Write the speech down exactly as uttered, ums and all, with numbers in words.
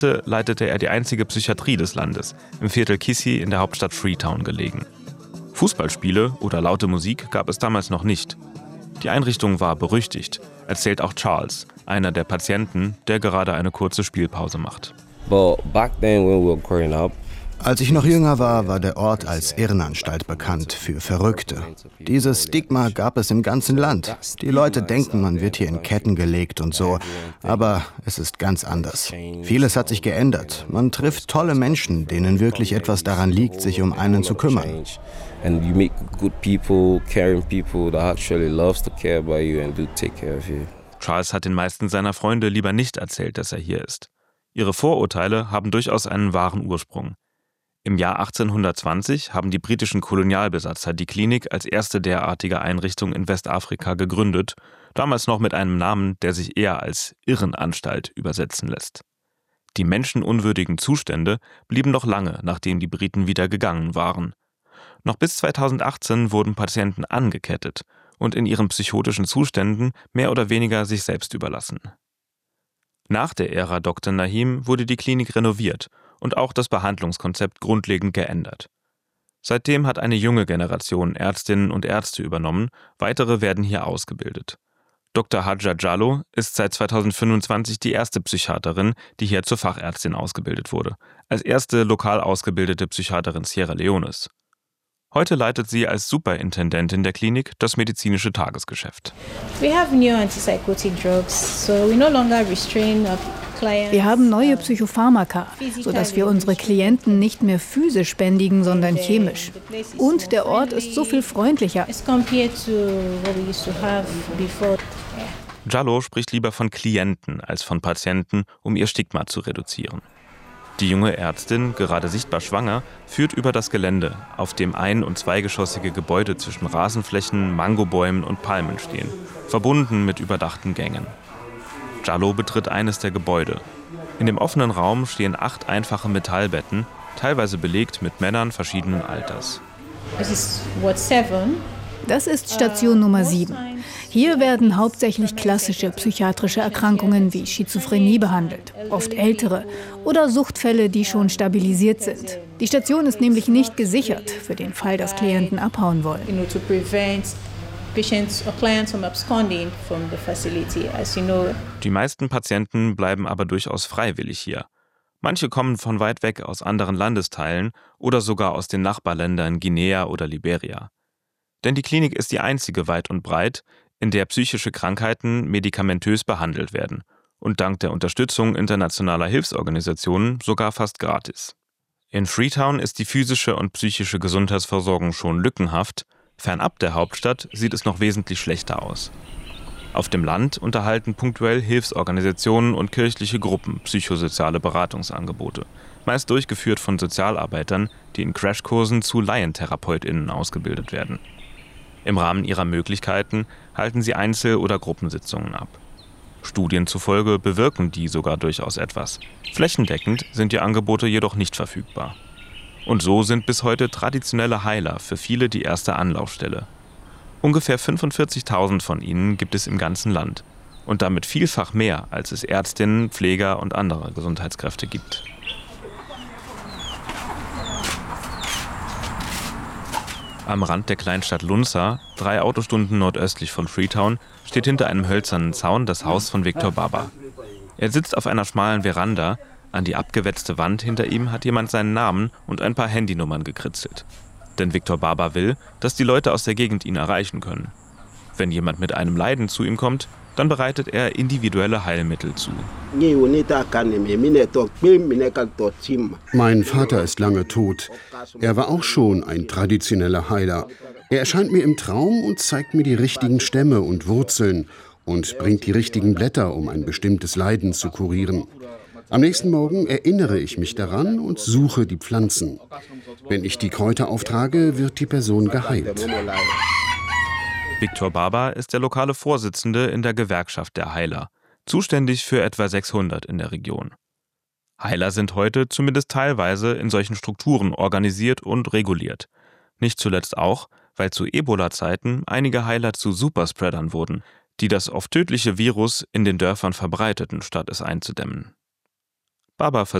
leitete er die einzige Psychiatrie des Landes, im Viertel Kisii in der Hauptstadt Freetown gelegen. Fußballspiele oder laute Musik gab es damals noch nicht. Die Einrichtung war berüchtigt, erzählt auch Charles, einer der Patienten, der gerade eine kurze Spielpause macht. Als ich noch jünger war, war der Ort als Irrenanstalt bekannt für Verrückte. Dieses Stigma gab es im ganzen Land. Die Leute denken, man wird hier in Ketten gelegt und so, aber es ist ganz anders. Vieles hat sich geändert. Man trifft tolle Menschen, denen wirklich etwas daran liegt, sich um einen zu kümmern. And you meet good people, caring people that actually loves to care about you and do take care of you. Charles hat den meisten seiner Freunde lieber nicht erzählt, dass er hier ist. Ihre Vorurteile haben durchaus einen wahren Ursprung. Im Jahr achtzehnhundertzwanzig haben die britischen Kolonialbesatzer die Klinik als erste derartige Einrichtung in Westafrika gegründet, damals noch mit einem Namen, der sich eher als Irrenanstalt übersetzen lässt. Die menschenunwürdigen Zustände blieben noch lange, nachdem die Briten wieder gegangen waren. Noch bis zweitausendachtzehn wurden Patienten angekettet und in ihren psychotischen Zuständen mehr oder weniger sich selbst überlassen. Nach der Ära Doktor Nahim wurde die Klinik renoviert und auch das Behandlungskonzept grundlegend geändert. Seitdem hat eine junge Generation Ärztinnen und Ärzte übernommen, weitere werden hier ausgebildet. Doktor Hadja Jallow ist seit zweitausendfünfundzwanzig die erste Psychiaterin, die hier zur Fachärztin ausgebildet wurde, als erste lokal ausgebildete Psychiaterin Sierra Leones. Heute leitet sie als Superintendentin der Klinik das medizinische Tagesgeschäft. Wir haben neue Psychopharmaka, sodass wir unsere Klienten nicht mehr physisch bändigen, sondern chemisch. Und der Ort ist so viel freundlicher. Jallow spricht lieber von Klienten als von Patienten, um ihr Stigma zu reduzieren. Die junge Ärztin, gerade sichtbar schwanger, führt über das Gelände, auf dem ein- und zweigeschossige Gebäude zwischen Rasenflächen, Mangobäumen und Palmen stehen, verbunden mit überdachten Gängen. Jallow betritt eines der Gebäude. In dem offenen Raum stehen acht einfache Metallbetten, teilweise belegt mit Männern verschiedenen Alters. Das ist Station Nummer sieben. Hier werden hauptsächlich klassische psychiatrische Erkrankungen wie Schizophrenie behandelt, oft ältere oder Suchtfälle, die schon stabilisiert sind. Die Station ist nämlich nicht gesichert für den Fall, dass Klienten abhauen wollen. Die meisten Patienten bleiben aber durchaus freiwillig hier. Manche kommen von weit weg aus anderen Landesteilen oder sogar aus den Nachbarländern Guinea oder Liberia. Denn die Klinik ist die einzige weit und breit, in der psychische Krankheiten medikamentös behandelt werden und dank der Unterstützung internationaler Hilfsorganisationen sogar fast gratis. In Freetown ist die physische und psychische Gesundheitsversorgung schon lückenhaft, fernab der Hauptstadt sieht es noch wesentlich schlechter aus. Auf dem Land unterhalten punktuell Hilfsorganisationen und kirchliche Gruppen psychosoziale Beratungsangebote, meist durchgeführt von Sozialarbeitern, die in Crashkursen zu LaientherapeutInnen ausgebildet werden. Im Rahmen ihrer Möglichkeiten halten sie Einzel- oder Gruppensitzungen ab. Studien zufolge bewirken die sogar durchaus etwas. Flächendeckend sind die Angebote jedoch nicht verfügbar. Und so sind bis heute traditionelle Heiler für viele die erste Anlaufstelle. Ungefähr fünfundvierzigtausend von ihnen gibt es im ganzen Land und damit vielfach mehr, als es Ärztinnen, Pfleger und andere Gesundheitskräfte gibt. Am Rand der Kleinstadt Lunsa, drei Autostunden nordöstlich von Freetown, steht hinter einem hölzernen Zaun das Haus von Victor Baba. Er sitzt auf einer schmalen Veranda, an die abgewetzte Wand hinter ihm hat jemand seinen Namen und ein paar Handynummern gekritzelt. Denn Victor Baba will, dass die Leute aus der Gegend ihn erreichen können. Wenn jemand mit einem Leiden zu ihm kommt, dann bereitet er individuelle Heilmittel zu. Mein Vater ist lange tot. Er war auch schon ein traditioneller Heiler. Er erscheint mir im Traum und zeigt mir die richtigen Stämme und Wurzeln und bringt die richtigen Blätter, um ein bestimmtes Leiden zu kurieren. Am nächsten Morgen erinnere ich mich daran und suche die Pflanzen. Wenn ich die Kräuter auftrage, wird die Person geheilt. Victor Baba ist der lokale Vorsitzende in der Gewerkschaft der Heiler, zuständig für etwa sechshundert in der Region. Heiler sind heute zumindest teilweise in solchen Strukturen organisiert und reguliert. Nicht zuletzt auch, weil zu Ebola-Zeiten einige Heiler zu Superspreadern wurden, die das oft tödliche Virus in den Dörfern verbreiteten, statt es einzudämmen. Baba